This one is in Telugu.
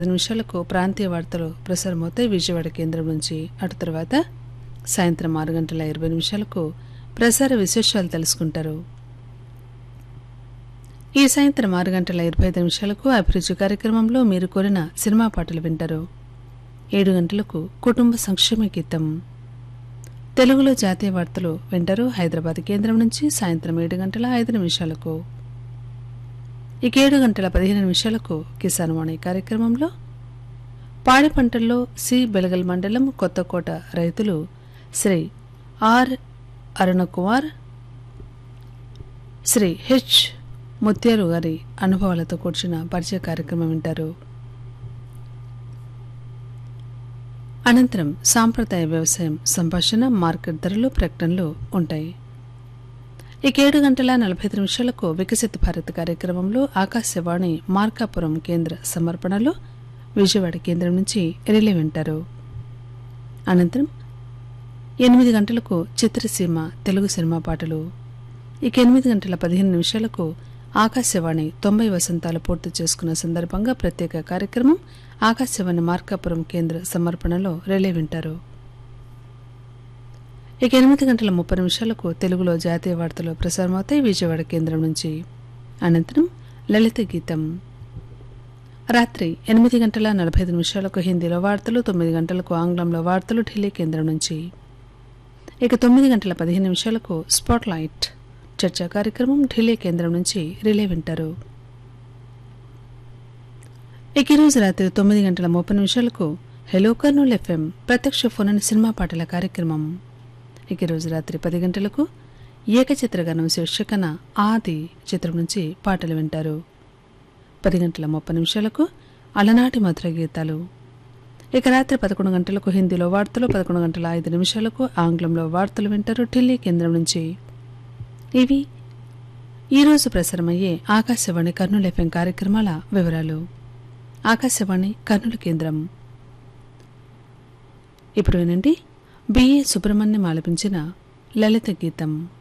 నిమిషాలకు ప్రాంతీయ వార్తలు ప్రసారమవుతాయి విజయవాడ కేంద్రం నుంచి. అటు తర్వాత సాయంత్రం 6:20 ప్రసార విశేషాలు తెలుసుకుంటారు. ఈ సాయంత్రం 6:25 అభిరుచి కార్యక్రమంలో మీరు కోరిన సినిమా పాటలు వింటారు. 7 గంటలకు కుటుంబ సంక్షేమ గీతం, తెలుగులో జాతీయ వార్తలు వింటారు హైదరాబాద్ కేంద్రం నుంచి. సాయంత్రం 7:05 ఇక 7:15 కిసాన్ వాణి కార్యక్రమంలో పాడి పంటల్లో సి బెలగల్ మండలం కొత్తకోట రైతులు శ్రీ ఆర్ అరుణకుమార్, శ్రీ హెచ్ ముత్యాలు గారి అనుభవాలతో కూర్చున్న పరిచయ కార్యక్రమం వింటారు. అనంతరం సాంప్రదాయ వ్యవసాయం సంభాషణ, మార్కెట్ ధరలు, ప్రకటనలు ఉంటాయి. ఇక 7:45 వికసిత భారత్ కార్యక్రమంలో ఆకాశవాణి మార్కాపురం కేంద్ర సమర్పణలో విజయవాడ కేంద్రం నుంచి రిలే వింటారు. అనంతరం 8 గంటలకు చిత్రసీమ తెలుగు సినిమా పాటలు. ఇక 8:15 ఆకాశవాణి 90 వసంతాలు పూర్తి చేసుకున్న సందర్భంగా ప్రత్యేక కార్యక్రమం ఆకాశవాణి మార్కాపురం కేంద్ర సమర్పణలో రిలే వింటారు. ఇక 8:30 తెలుగులో జాతీయ వార్తలు ప్రసారమవుతాయి విజయవాడ కేంద్రం నుంచి. అనంతరం లలిత గీతం. రాత్రి 8:45 హిందీలో వార్తలు, 9 గంటలకు ఆంగ్లంలో వార్తలు ఢిల్లీ కేంద్రం నుంచి. ఇక 9:15 స్పాట్ లైట్ చర్చా కార్యక్రమం ఢిల్లీ కేంద్రం నుంచి రిలే వింటారు. ఇక ఈరోజు రాత్రి 9:30 హెలో కర్నూల్ ఎఫ్ఎం ప్రత్యక్ష ఫోన్ సినిమా పాటల కార్యక్రమం. ఇక ఈరోజు రాత్రి 10 గంటలకు ఏకచిత్రగానం శీర్షికన ఆది చిత్రం నుంచి పాటలు వింటారు. 10:30 అలనాటి మధుర గీతాలు. ఇక రాత్రి 11 గంటలకు హిందీలో వార్తలు, 11:05 ఆంగ్లంలో వార్తలు వింటారు ఢిల్లీ కేంద్రం నుంచి. ఇవి ఈరోజు ప్రసారమయ్యే ఆకాశవాణి కర్నూలు ఎఫ్ఎం కార్యక్రమాల వివరాలు. ఆకాశవాణి కర్నూలు కేంద్రం. ఇప్పుడు వినండి బిఏ సుబ్రహ్మణ్యం ఆలపించిన లలిత గీతం.